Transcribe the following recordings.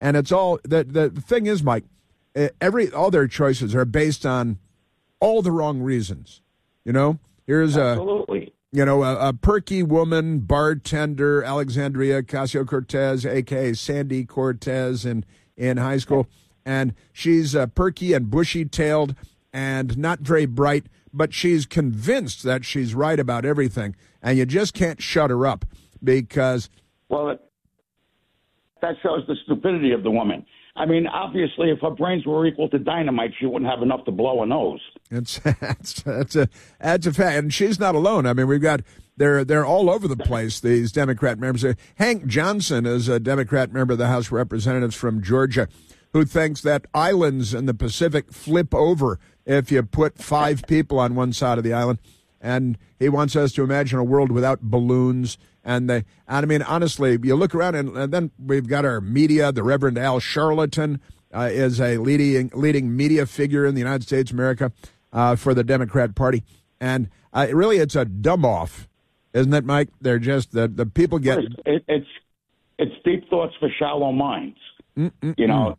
And it's all the thing is, Mike, all their choices are based on all the wrong reasons. You know, here's Absolutely. a perky woman, bartender, Alexandria Ocasio-Cortez, a.k.a. Sandy Cortez in high school. And she's perky and bushy-tailed and not very bright, but she's convinced that she's right about everything. And you just can't shut her up because... Well, that shows the stupidity of the woman. I mean, obviously, if her brains were equal to dynamite, she wouldn't have enough to blow a nose. That's a fact, and she's not alone. I mean, we've got they're all over the place. These Democrat members. Hank Johnson is a Democrat member of the House of Representatives from Georgia, who thinks that islands in the Pacific flip over if you put 5 people on one side of the island, and he wants us to imagine a world without balloons. And I mean, honestly, you look around, and then we've got our media. The Reverend Al Sharpton is a leading media figure in the United States of America for the Democrat Party. And really, it's a dumb-off, isn't it, Mike? They're just, the people get... It's deep thoughts for shallow minds. You know,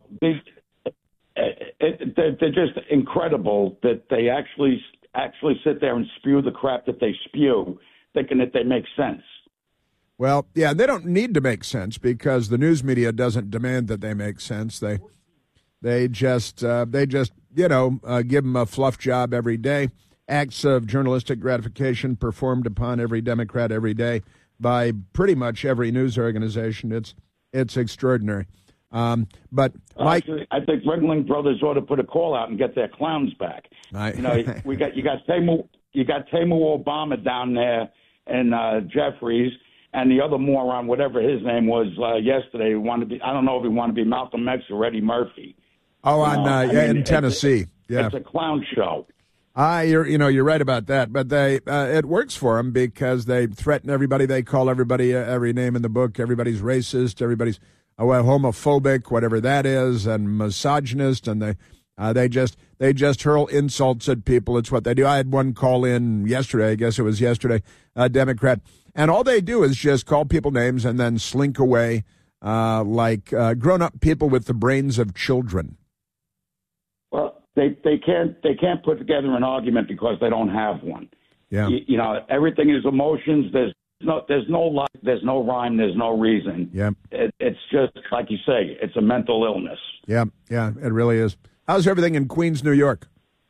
they're just incredible that they actually sit there and spew the crap that they spew, thinking that they make sense. Well, yeah, they don't need to make sense because the news media doesn't demand that they make sense. They just give them a fluff job every day. Acts of journalistic gratification performed upon every Democrat every day by pretty much every news organization. It's extraordinary. But Mike, actually, I think Ringling Brothers ought to put a call out and get their clowns back. You got Tamu Obama down there and Jeffries. And the other moron, whatever his name was yesterday, I don't know if he wanted to be Malcolm X or Eddie Murphy. Oh, in Tennessee. It's a clown show. You're right about that. But it works for them because they threaten everybody. They call everybody every name in the book. Everybody's racist. Everybody's homophobic, whatever that is, and misogynist. And they just hurl insults at people. It's what they do. I had one call in yesterday. I guess it was yesterday, a Democrat. And all they do is just call people names and then slink away like grown-up people with the brains of children. Well, they can't put together an argument because they don't have one. Yeah. Everything is emotions. There's no life, there's no rhyme, there's no reason. Yeah. It's just like you say, it's a mental illness. Yeah, it really is. How's everything in Queens, New York?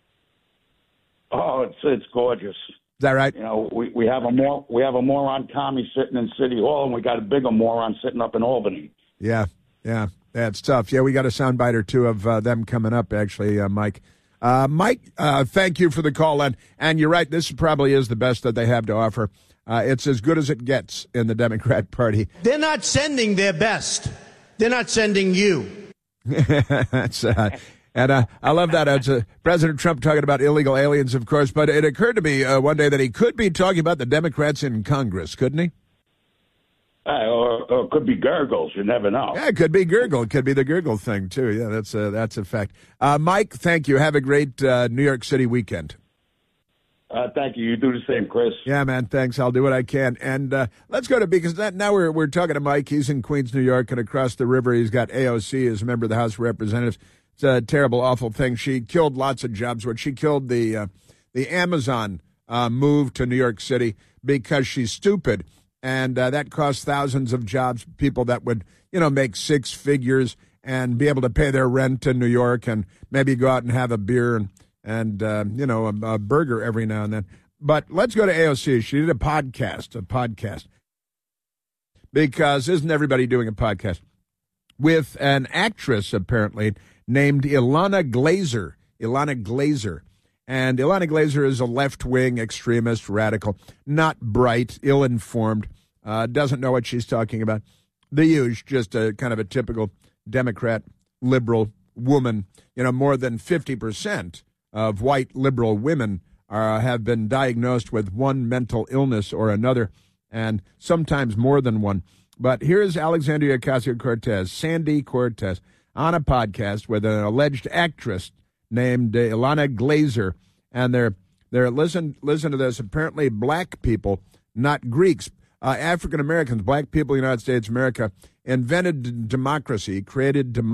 Oh, it's gorgeous. Is that right? We have a moron commie sitting in City Hall, and we got a bigger moron sitting up in Albany. Yeah, it's tough. Yeah, we got a soundbite or two of them coming up, actually, Mike. Mike, thank you for the call, and you're right. This probably is the best that they have to offer. It's as good as it gets in the Democrat Party. They're not sending their best. They're not sending you. And I love that. It's President Trump talking about illegal aliens, of course, but it occurred to me one day that he could be talking about the Democrats in Congress, couldn't he? Or it could be gurgles. You never know. Yeah, it could be gurgle. It could be the gurgle thing, too. Yeah, that's a fact. Mike, thank you. Have a great New York City weekend. Thank you. You do the same, Chris. Yeah, man, thanks. I'll do what I can. And let's go to, because now we're talking to Mike. He's in Queens, New York, and across the river he's got AOC as a member of the House of Representatives. It's a terrible, awful thing. She killed lots of jobs. She killed the Amazon move to New York City because she's stupid, and that cost thousands of jobs, people that would, make 6 figures and be able to pay their rent in New York and maybe go out and have a beer and a burger every now and then. But let's go to AOC. She did a podcast, because isn't everybody doing a podcast with an actress, apparently, named Ilana Glazer. And Ilana Glazer is a left-wing extremist radical, not bright, ill-informed, doesn't know what she's talking about. The huge, just a kind of a typical Democrat liberal woman. More than 50% of white liberal women have been diagnosed with one mental illness or another, and sometimes more than one. But here's Alexandria Ocasio-Cortez, Sandy Cortez, on a podcast with an alleged actress named Ilana Glazer, and they're listen to this. Apparently, black people, not Greeks, African Americans, black people in the United States of America, invented democracy, created democracy.